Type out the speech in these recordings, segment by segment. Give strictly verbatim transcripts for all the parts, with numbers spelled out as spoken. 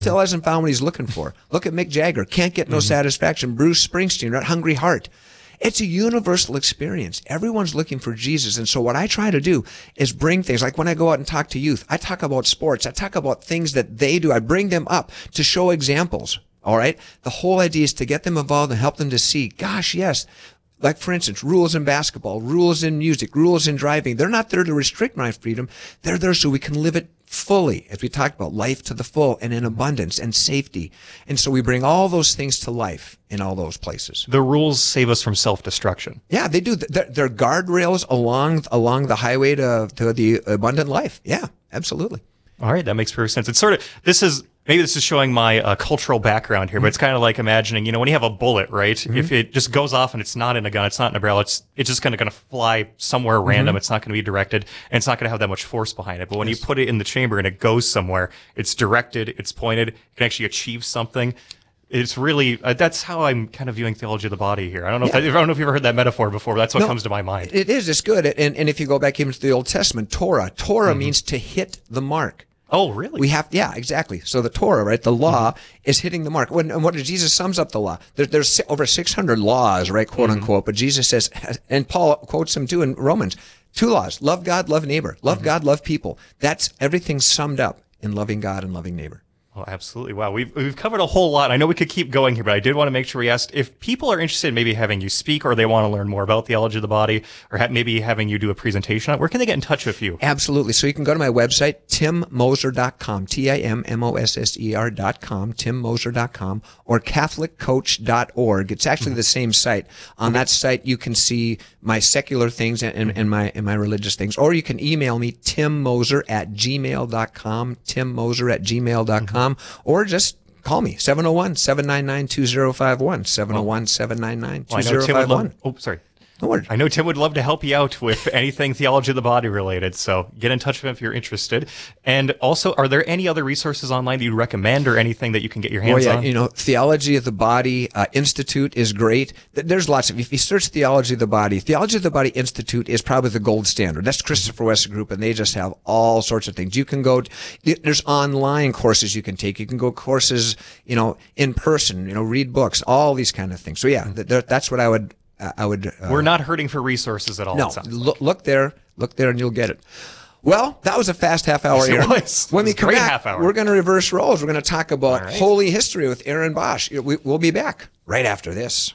Still hasn't found what he's looking for. Look at Mick Jagger. Can't get no mm-hmm. satisfaction. Bruce Springsteen, right? Hungry Heart. It's a universal experience. Everyone's looking for Jesus. And so what I try to do is bring things, like when I go out and talk to youth, I talk about sports. I talk about things that they do. I bring them up to show examples. All right. The whole idea is to get them involved and help them to see, gosh, yes. Like, for instance, rules in basketball, rules in music, rules in driving. They're not there to restrict my freedom. They're there so we can live it fully, as we talked about, life to the full and in abundance and safety. And so we bring all those things to life in all those places. The rules save us from self-destruction. Yeah, they do. They're, they're guardrails along along the highway to, to the abundant life. Yeah, absolutely. All right, that makes perfect sense. It's sort of, this is, maybe this is showing my uh, cultural background here, but it's kind of like imagining, you know, when you have a bullet, right? Mm-hmm. If it just goes off and it's not in a gun, it's not in a barrel, it's it's just kind of going to fly somewhere random. Mm-hmm. It's not going to be directed, and it's not going to have that much force behind it. But when yes. you put it in the chamber and it goes somewhere, it's directed, it's pointed, it can actually achieve something. It's really, uh, that's how I'm kind of viewing theology of the body here. I don't know, yeah. if, that, I don't know if you've ever heard that metaphor before, but that's what no, comes to my mind. It is, it's good. And, and if you go back even to the Old Testament, Torah, Torah mm-hmm. means to hit the mark. Oh, really? We have, yeah, exactly. So the Torah, right, the law mm-hmm. is hitting the mark. When, and what Jesus sums up the law? There, there's over six hundred laws, right, quote mm-hmm. unquote. But Jesus says, and Paul quotes them too in Romans, two laws: love God, love neighbor. Love mm-hmm. God, love people. That's everything summed up in loving God and loving neighbor. Oh, absolutely. Wow. We've, we've covered a whole lot. I know we could keep going here, but I did want to make sure we asked if people are interested in maybe having you speak, or they want to learn more about theology of the body, or ha- maybe having you do a presentation on it, where can they get in touch with you? Absolutely. So you can go to my website, tim moser dot com, T I M M O S S E R dot com, tim moser dot com, or catholic coach dot org. It's actually mm-hmm. the same site. On okay. that site, you can see my secular things and, and, and my and my religious things. Or you can email me, timmoser at gmail dot com, timmoser at gmail dot com, mm-hmm. or just call me, seven oh one, seven nine nine, two oh five one, seven oh one, seven nine nine, two oh five one. Oh, sorry. I know Tim would love to help you out with anything theology of the body related, so get in touch with him if you're interested. And also, are there any other resources online that you recommend, or anything that you can get your hands well, yeah, on? You know, Theology of the Body uh, Institute is great. There's lots of, if you search Theology of the Body, Theology of the Body Institute is probably the gold standard. That's Christopher West Group, and they just have all sorts of things. You can go, there's online courses you can take. You can go courses, you know, in person, you know, read books, all these kind of things. So yeah, that's what I would I would. Uh, We're not hurting for resources at all. No, look, like. look there, look there, and you'll get it. Well, that was a fast half hour. Yes, it was. When it was we come back, we're going to reverse roles. We're going to talk about right. holy history with Aaron Bosch. We, we'll be back right after this.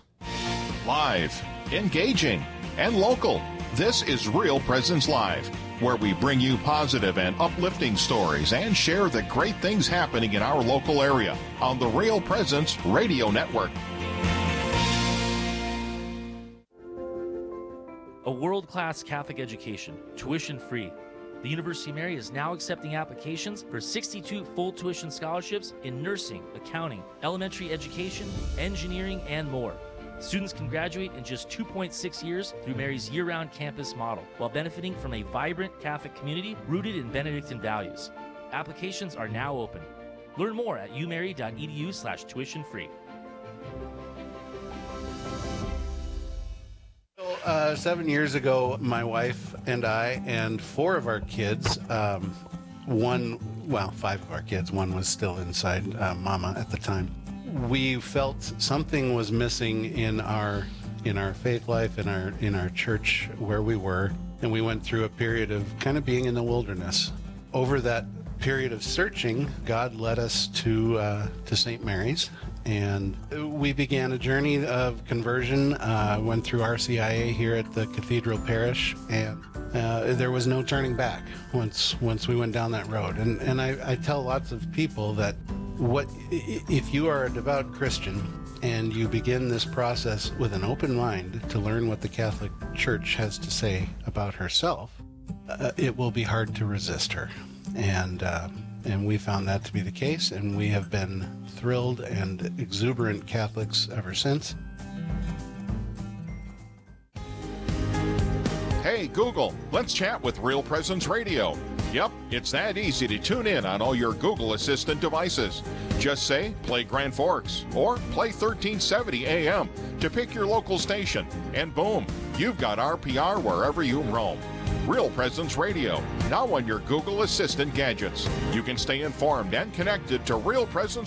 Live, engaging, and local. This is Real Presence Live, where we bring you positive and uplifting stories and share the great things happening in our local area on the Real Presence Radio Network. A world-class Catholic education, tuition-free. The University of Mary is now accepting applications for sixty-two full tuition scholarships in nursing, accounting, elementary education, engineering, and more. Students can graduate in just two point six years through Mary's year-round campus model, while benefiting from a vibrant Catholic community rooted in Benedictine values. Applications are now open. Learn more at umary.edu slash tuition free. Uh, seven years ago, my wife and I and four of our kids, um, one, well, five of our kids, one was still inside uh, Mama at the time. We felt something was missing in our in our faith life, in our in our church where we were, and we went through a period of kind of being in the wilderness. Over that period of searching, God led us to uh, to Saint Mary's. And we began a journey of conversion, uh, went through R C I A here at the Cathedral Parish, and uh, there was no turning back once once we went down that road. And and I, I tell lots of people that what if you are a devout Christian and you begin this process with an open mind to learn what the Catholic Church has to say about herself, uh, it will be hard to resist her. And uh, and we found that to be the case, and we have been thrilled and exuberant Catholics ever since. Hey Google, let's chat with Real Presence Radio. Yep, it's that easy to tune in on all your Google Assistant devices. Just say, play Grand Forks, or play thirteen seventy A M to pick your local station, and boom, you've got R P R wherever you roam. Real Presence Radio, now on your Google Assistant gadgets. You can stay informed and connected to Real Presence